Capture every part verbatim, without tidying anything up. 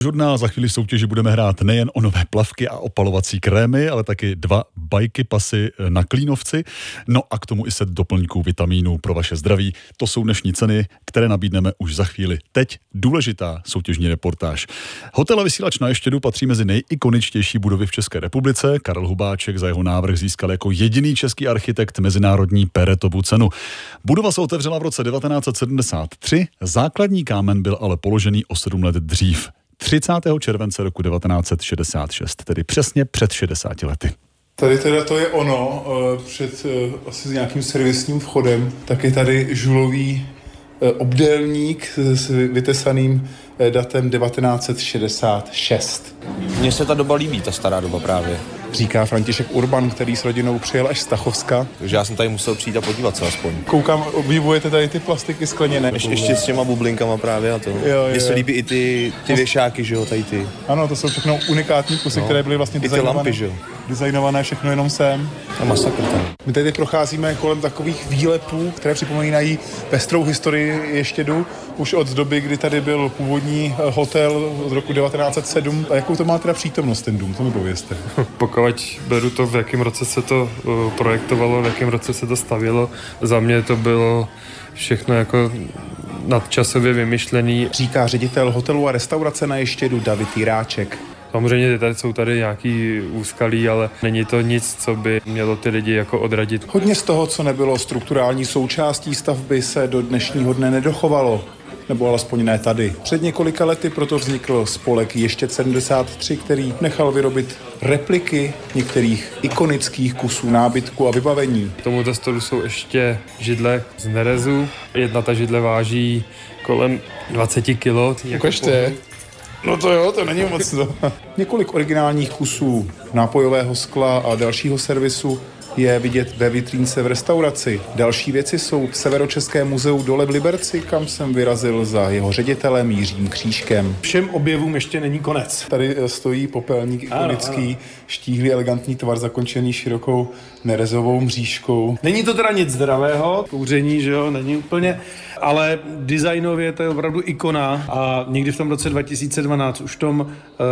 Žurnál za chvíli v soutěži budeme hrát nejen o nové plavky a opalovací krémy, ale taky dva bajky pasy na Klínovci. No a k tomu i set doplňků vitamínů pro vaše zdraví. To jsou dnešní ceny, které nabídneme už za chvíli. Teď důležitá soutěžní reportáž. Hotel a vysílač na Ještědu patří mezi nejikoničtější budovy v České republice. Karel Hubáček za jeho návrh získal jako jediný český architekt mezinárodní Peretovu cenu. Budova se otevřela v roce devatenáct set sedmdesát tři, základní kámen byl ale položený o sedm let dřív. třicátého července roku devatenáct set šedesát šest, tedy přesně před šedesáti lety. Tady teda to je ono, před asi s nějakým servisním vchodem, tak je tady žulový obdélník s vytesaným datem devatenáct set šedesát šest. Mně se ta doba líbí, ta stará doba právě. Říká František Urban, který s rodinou přijel až z Tachovska. Takže já jsem tady musel přijít a podívat se aspoň. Koukám, obdivujete tady ty plastiky skleněné. Ješ, ještě s těma bublinkama právě a to. Mně se líbí i ty, ty věšáky, že jo, tady ty. Ano, to jsou všechno unikátní kusy, no, které byly vlastně designované. I ty lampy, že jo. Designované všechno jenom sem. A masakr tam. My tady procházíme kolem takových výlepů, které připomínají pestrou historii Ještědu, už od doby, kdy tady byl původní hotel od roku devatenáct set sedm. A jakou to má teda přítomnost ten dům, to mi povězte. Pokud beru to, v jakém roce se to uh, projektovalo, v jakém roce se to stavělo, za mě to bylo všechno jako nadčasově vymyšlený. Říká ředitel hotelu a restaurace na Ještědu David Jiráček. Samozřejmě tady jsou tady nějaký úskalí, ale není to nic, co by mělo ty lidi jako odradit. Hodně z toho, co nebylo strukturální součástí stavby, se do dnešního dne nedochovalo. Nebo alespoň ne tady. Před několika lety proto vznikl spolek Ještěd sedmdesát tři, který nechal vyrobit repliky některých ikonických kusů nábytku a vybavení. K tomuto stolu jsou ještě židle z nerezu. Jedna ta židle váží kolem dvacet kilo. Ukažte. No to jo, to není moc to. Několik originálních kusů nápojového skla a dalšího servisu je vidět ve vitrínce v restauraci. Další věci jsou v Severočeském muzeu dole v Liberci, kam jsem vyrazil za jeho ředitelem Jiřím Křížkem. Všem objevům ještě není konec. Tady stojí popelník ikonický, ano, ano. Štíhlý elegantní tvar zakončený širokou nerezovou mřížkou. Není to teda nic zdravého, kouření, že jo, není úplně, ale designově to je opravdu ikona a někdy v tom roce dva tisíce dvanáct už v tom uh,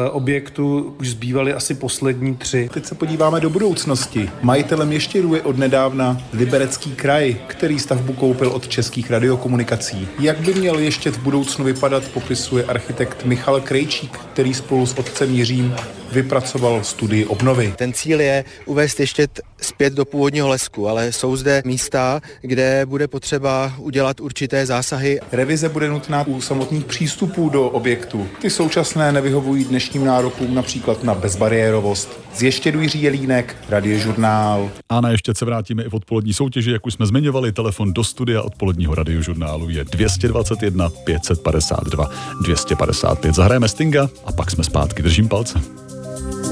objektu už zbývaly asi poslední tři. Teď se podíváme do budoucnosti. Majitelem Ještědu je odnedávna Liberecký kraj, který stavbu koupil od Českých radiokomunikací. Jak by měl Ještěd v budoucnu vypadat, popisuje architekt Michal Krejčík, který spolu s otcem Jiřím vypracoval studii obnovy. Ten cíl je uvést Ještěd zpět do původního lesku, ale jsou zde místa, kde bude potřeba udělat určité zásahy. Revize bude nutná u samotných přístupů do objektu. Ty současné nevyhovují dnešním nárokům, například na bezbariérovost. Z Ještědu Jiří Jelínek, Radiožurnál. A na Ještěd se vrátíme i v odpolední soutěži, jak už jsme zmiňovali. Telefon do studia odpoledního Radiožurnálu je dvě stě dvacet jedna pět set padesát dva dvě stě padesát pět. Zahrajeme Stinga a pak jsme zpátky. Držím palce.